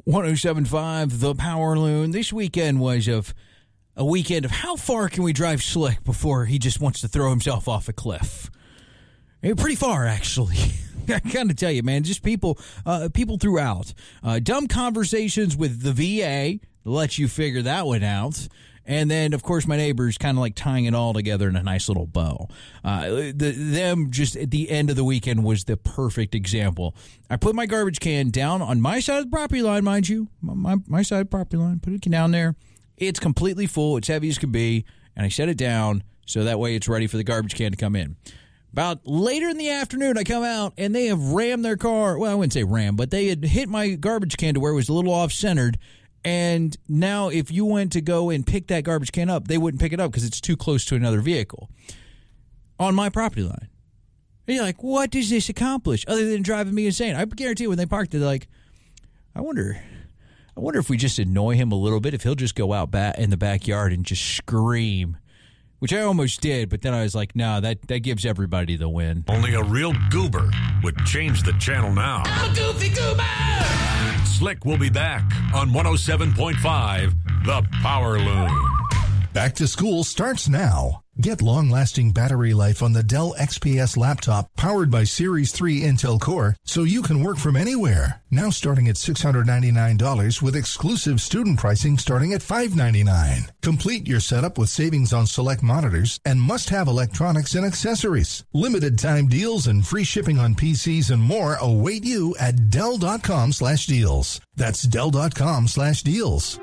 107.5, The Power Loon. This weekend was a weekend of how far can we drive Slick before he just wants to throw himself off a cliff. Pretty far, actually. I gotta tell you, man, just people throughout. Dumb conversations with the VA let you figure that one out. And then, of course, my neighbors kind of like tying it all together in a nice little bow. Them just at the end of the weekend was the perfect example. I put my garbage can down on my side of the property line, mind you. My side of the property line. Put it down there. It's completely full. It's heavy as can be. And I set it down so that way it's ready for the garbage can to come in. About later in the afternoon, I come out, and they have rammed their car. Well, I wouldn't say rammed, but they had hit my garbage can to where it was a little off-centered. And now if you went to go and pick that garbage can up, they wouldn't pick it up because it's too close to another vehicle on my property line. And you're like, what does this accomplish other than driving me insane? I guarantee you when they parked, they're like, I wonder if we just annoy him a little bit, if he'll just go out in the backyard and just scream. Which I almost did, but then I was like, no, that gives everybody the win. Only a real goober would change the channel now. I'm a goofy goober! Slick will be back on 107.5, The Power Loon. Back to school starts now. Get long-lasting battery life on the Dell XPS laptop powered by Series 3 Intel Core so you can work from anywhere. Now starting at $699 with exclusive student pricing starting at $599. Complete your setup with savings on select monitors and must-have electronics and accessories. Limited time deals and free shipping on PCs and more await you at Dell.com/deals. That's Dell.com/deals.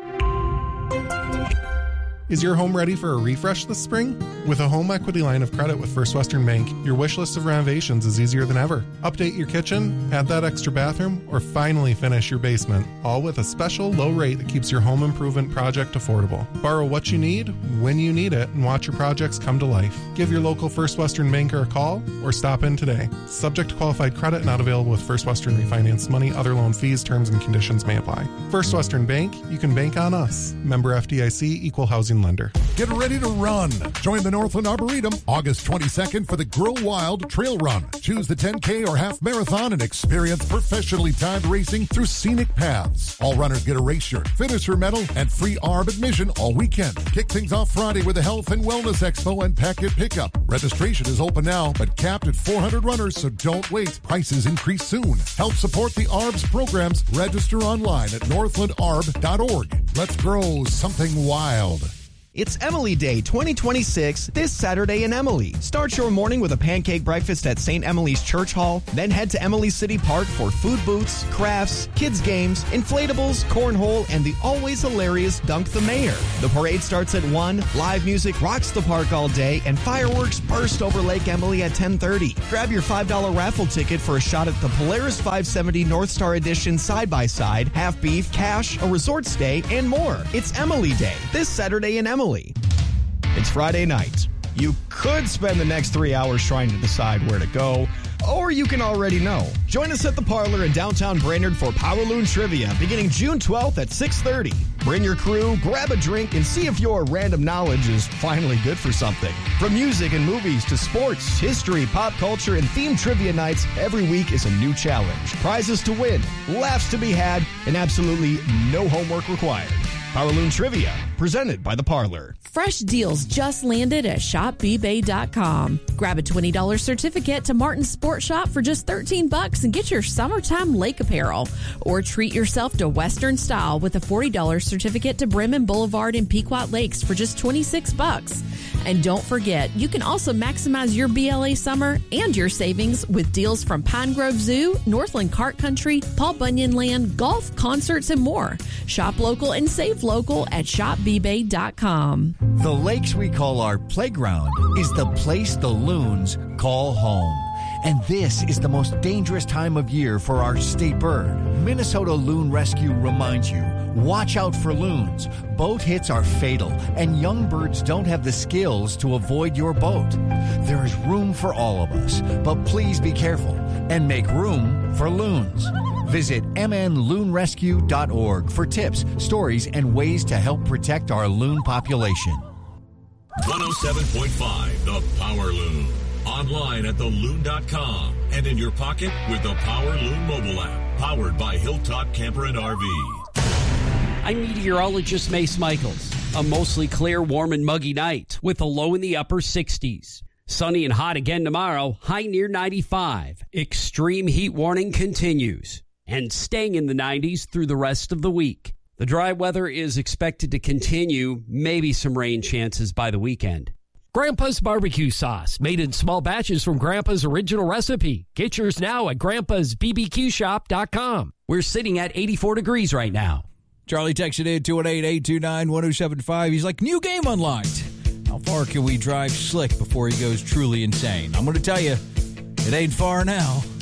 Is your home ready for a refresh this spring? With a home equity line of credit with First Western Bank, your wish list of renovations is easier than ever. Update your kitchen, add that extra bathroom, or finally finish your basement, all with a special low rate that keeps your home improvement project affordable. Borrow what you need, when you need it, and watch your projects come to life. Give your local First Western banker a call or stop in today. Subject to qualified credit, not available with First Western refinance money. Other loan fees, terms, and conditions may apply. First Western Bank, you can bank on us. Member FDIC, Equal Housing Lender. Get ready to run. Join the Northland Arboretum August 22nd for the Grow Wild Trail Run. Choose the 10K or half marathon and experience professionally timed racing through scenic paths. All runners get a race shirt, finisher medal, and free ARB admission all weekend. Kick things off Friday with a Health and Wellness Expo and packet pickup. Registration is open now, but capped at 400 runners, so don't wait. Prices increase soon. Help support the ARB's programs. Register online at northlandarb.org. Let's grow something wild. It's Emily Day 2026 this Saturday in Emily. Start your morning with a pancake breakfast at St. Emily's Church Hall, then head to Emily City Park for food booths, crafts, kids games, inflatables, cornhole, and the always hilarious Dunk the Mayor. The parade starts at 1, live music rocks the park all day, and fireworks burst over Lake Emily at 10:30. Grab your $5 raffle ticket for a shot at the Polaris 570 North Star Edition side-by-side, half beef, cash, a resort stay, and more. It's Emily Day this Saturday in Emily. It's Friday night. You could spend the next 3 hours trying to decide where to go, or you can already know. Join us at the Parlor in downtown Brainerd for Power Loon Trivia beginning June 12th at 6:30. Bring your crew, grab a drink, and see if your random knowledge is finally good for something. From music and movies to sports, history, pop culture, and themed trivia nights, every week is a new challenge. Prizes to win, laughs to be had, and absolutely no homework required. Power Loon Trivia, presented by The Parlor. Fresh deals just landed at shopbbay.com. Grab a $20 certificate to Martin's Sports Shop for just $13 and get your summertime lake apparel. Or treat yourself to Western style with a $40 certificate to Bremen Boulevard and Pequot Lakes for just $26. And don't forget, you can also maximize your BLA summer and your savings with deals from Pine Grove Zoo, Northland Cart Country, Paul Bunyan Land, golf, concerts, and more. Shop local and save local at shopbbay.com. The lakes we call our playground is the place the loons call home. And this is the most dangerous time of year for our state bird. Minnesota Loon Rescue reminds you, watch out for loons. Boat hits are fatal, and young birds don't have the skills to avoid your boat. There is room for all of us, but please be careful and make room for loons. Visit mnloonrescue.org for tips, stories, and ways to help protect our loon population. 107.5 The Power Loon. Online at theloon.com and in your pocket with the Power Loon mobile app. Powered by Hilltop Camper and RV. I'm meteorologist Mace Michaels. A mostly clear, warm, and muggy night with a low in the upper 60s. Sunny and hot again tomorrow, high near 95. Extreme heat warning continues and staying in the 90s through the rest of the week. The dry weather is expected to continue, maybe some rain chances by the weekend. Grandpa's barbecue sauce, made in small batches from Grandpa's original recipe. Get yours now at grandpa'sbbqshop.com. We're sitting at 84 degrees right now. Charlie texted in 218-829-1075. He's like, new game unlocked. How far can we drive slick before he goes truly insane? I'm going to tell you, it ain't far now.